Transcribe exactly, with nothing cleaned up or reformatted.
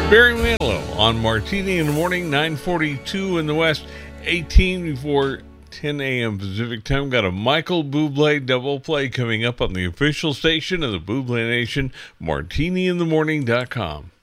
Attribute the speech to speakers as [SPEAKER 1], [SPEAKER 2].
[SPEAKER 1] Barry Manilow on Martini in the morning, nine forty-two in the West, eighteen before ten a.m. Pacific time. Got a Michael Bublé double play coming up on the official station of the Bublé Nation, martini in the morning dot com.